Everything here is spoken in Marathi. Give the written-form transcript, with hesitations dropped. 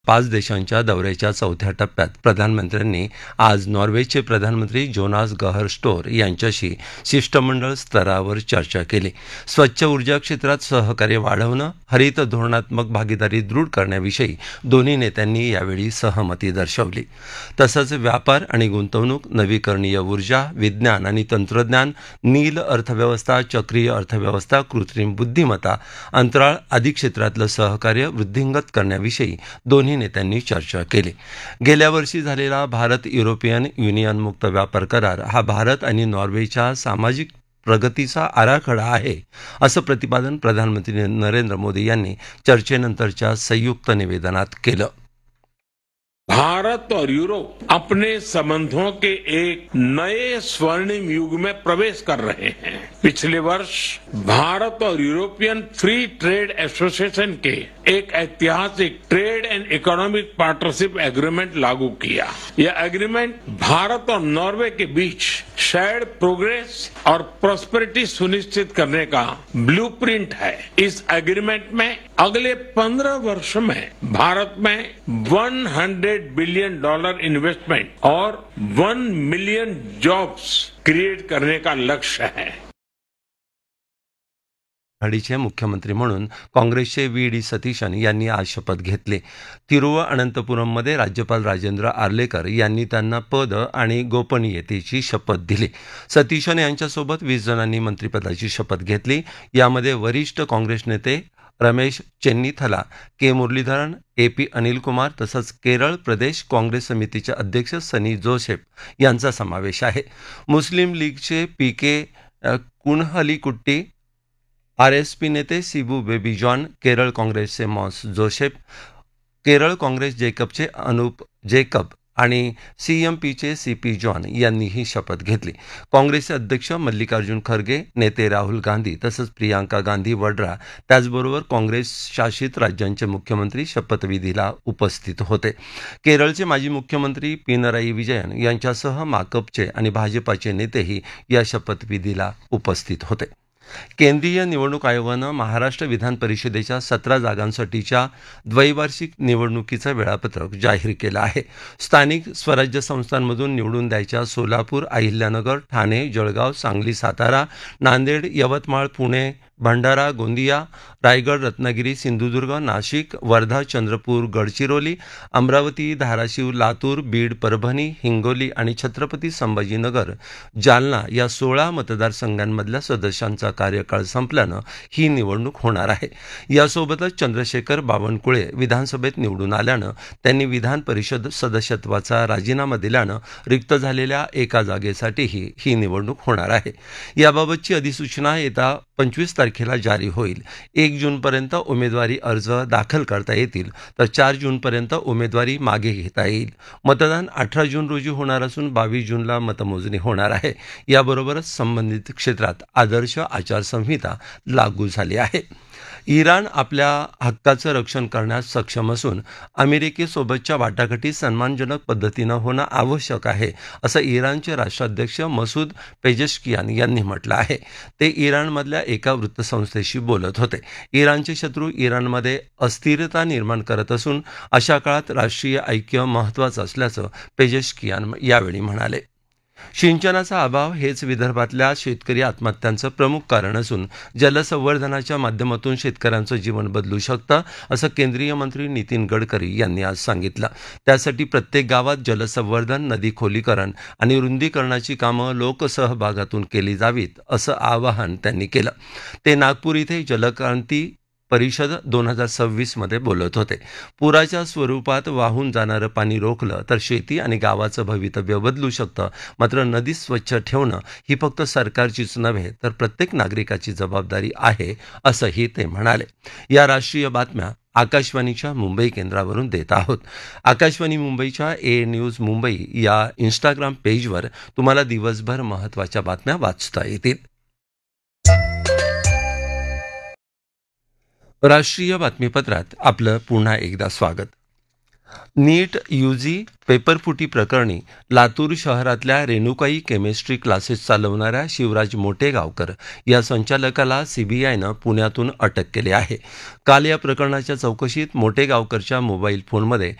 5 देशांच्या दौऱ्याच्या चौथ्या टप्प्यात प्रधानमंत्र्यांनी आज नॉर्वेचे प्रधानमंत्री जोनास गहर स्टोर यांच्याशी शिष्टमंडळ स्तरावर चर्चा केली. स्वच्छ ऊर्जा क्षेत्रात सहकार्य वाढवणं, हरित धोरणात्मक भागीदारी दृढ करण्याविषयी दोन्ही नेत्यांनी यावेळी सहमती दर्शवली. तसंच व्यापार आणि गुंतवणूक, नवीकरणीय ऊर्जा, विज्ञान आणि तंत्रज्ञान, नील अर्थव्यवस्था, चक्रीय अर्थव्यवस्था, कृत्रिम बुद्धिमत्ता, अंतराळ आदी क्षेत्रातलं सहकार्य वृद्धिंगत करण्याविषयी दोन्ही नेत्यांनी चर्चा केली. गेल्या वर्षी झालेला भारत युरोपियन युनियन मुक्त व्यापार करार हा भारत आणि नॉर्वेच्या सामाजिक प्रगतीचा आराखडा आहे, असं प्रतिपादन प्रधानमंत्री नरेंद्र मोदी यांनी चर्चेनंतरच्या संयुक्त निवेदनात केलं. भारत और यूरोप अपने संबंधों के एक नए स्वर्णिम युग में प्रवेश कर रहे हैं. पिछले वर्ष भारत और यूरोपियन फ्री ट्रेड एसोसिएशन के एक ऐतिहासिक trade end economic partnership agreement लागू किया. यह एग्रीमेंट भारत और नॉर्वे के बीच शेयर्ड प्रोग्रेस और प्रॉस्पेरिटी सुनिश्चित करने का ब्लूप्रिंट है. इस एग्रीमेंट में अगले 15 वर्ष में भारत में $100 बिलियन इन्वेस्टमेंट और 1 मिलियन जॉब्स क्रिएट करने का लक्ष्य है. आघाडीचे मुख्यमंत्री म्हणून काँग्रेसचे व्ही.डी. सतीशन यांनी आज शपथ घेतली. तिरुवअनंतपुरममध्ये राज्यपाल राजेंद्र आर्लेकर यांनी त्यांना पद आणि गोपनीयतेची शपथ दिली. सतीशन यांच्यासोबत 20 जणांनी मंत्रिपदाची शपथ घेतली. यामध्ये वरिष्ठ काँग्रेस नेते रमेश चेन्नीथला, के मुरलीधरन, ए.पी. अनिल कुमार तसंच केरळ प्रदेश काँग्रेस समितीचे अध्यक्ष सनी जोसेफ यांचा समावेश आहे. मुस्लिम लीगचे पी.के. कुणहलिकुट्टी, आरएसपी नेते सिबू बेबी जॉन, केरळ काँग्रेसचे MOS Joseph, Kerala Congress जेकबचे Anup Jacob आणि सीएमपीचे सीपी जॉन यांनी ही शपथ घेतली. काँग्रेसचे अध्यक्ष मल्लिकार्जुन खरगे, नेते राहुल गांधी तसंच प्रियांका गांधी वड्रा, त्याचबरोबर काँग्रेस शासित राज्यांचे मुख्यमंत्री शपथविधीला उपस्थित होते. केरळचे माजी मुख्यमंत्री पिनराई विजयन यांच्यासह माकपचे आणि भाजपाचे नेतेही या शपथविधीला उपस्थित होते. केंद्रीय निवडणूक आयोगानं महाराष्ट्र विधान परिषदेच्या 17 जागांसाठीच्या द्वैवार्षिक निवडणुकीचं वेळापत्रक जाहीर केलं आहे. स्थानिक स्वराज्य संस्थांमधून निवडून द्यायच्या सोलापूर, अहिल्यानगर, ठाणे, जळगाव, सांगली, सातारा, नांदेड, यवतमाळ, पुणे, भंडारा, गोंदिया, रायगड, रत्नागिरी, सिंधुदुर्ग, नाशिक, वर्धा, चंद्रपूर, गडचिरोली, अमरावती, धाराशिव, लातूर, बीड, परभणी, हिंगोली आणि छत्रपती संभाजीनगर, जालना या 16 मतदारसंघांमधल्या सदस्यांचा कार्यकाळ संपल्यानं ही निवडणूक होणार आहे. यासोबतच चंद्रशेखर बावनकुळे विधानसभेत निवडून आल्यानं त्यांनी विधान परिषद सदस्यत्वाचा राजीनामा दिल्यानं रिक्त झालेल्या एका जागेसाठीही ही निवडणूक होणार आहे. याबाबतची अधिसूचना येत्या 25 तारखेला जारी होईल. 1 जूनपर्यंत उमेदवारी अर्ज दाखल करता येतील तर 4 जूनपर्यंत उमेदवारी मागे घेता येईल. मतदान 18 जून रोजी होणार असून 22 जूनला मतमोजणी होणार आहे. याबरोबरच संबंधित क्षेत्रात आदर्श आचारसंहिता लागू झाली आहे. इराण आपल्या हक्काचं रक्षण करण्यास सक्षम असून अमेरिकेसोबतच्या वाटाघाटी सन्मानजनक पद्धतीनं होणं आवश्यक आहे, असं इराणचे राष्ट्राध्यक्ष मसूद पेजेश्कियान यांनी म्हटलं आहे. ते इराणमधल्या एका वृत्तसंस्थेशी बोलत होते. इराणचे शत्रू इराणमध्ये अस्थिरता निर्माण करत असून अशा काळात राष्ट्रीय ऐक्य महत्त्वाचं असल्याचं पेजेश्कियान यावेळी म्हणाले. सिंचनाचा अभाव हेच विदर्भातल्या शेतकरी आत्महत्यांचं प्रमुख कारण असून जलसंवर्धनाच्या माध्यमातून शेतकऱ्यांचं जीवन बदलू शकतं, असं केंद्रीय मंत्री नितीन गडकरी यांनी आज सांगितलं. त्यासाठी प्रत्येक गावात जलसंवर्धन, नदी खोलीकरण आणि रुंदीकरणाची कामं लोकसहभागातून केली जावीत, असं आवाहन त्यांनी केलं. ते नागपूर इथे जलक्रांती परिषद 2026 मध्ये बोलत होते. पुराच्या स्वरूपात वाहून जाणारं पाणी रोखलं तर शेती आणि गावाचं भवितव्य बदलू शकतं. मात्र नदी स्वच्छ ठेवणं ही फक्त सरकारचीच नव्हे तर प्रत्येक नागरिकाची जबाबदारी आहे, असंही ते म्हणाले. या राष्ट्रीय बातम्या आकाशवाणीच्या मुंबई केंद्रावरून देत आहोत. आकाशवाणी मुंबईच्या ए न्यूज मुंबई या इंस्टाग्राम पेजवर तुम्हाला दिवसभर महत्त्वाच्या बातम्या वाचता येतील. राष्ट्रीय बातमीपत्रात आपलं पुन्हा एकदा स्वागत. नीट यूजी पेपरफुटी प्रकरणी लातूर शहरातल्या रेणुकाई केमिस्ट्री क्लासेस चालवणाऱ्या शिवराज मोटेगावकर या संचालकाला सीबीआयनं पुण्यातून अटक केली आहे. काल या प्रकरणाच्या चौकशीत मोटेगावकरच्या मोबाईल फोनमध्ये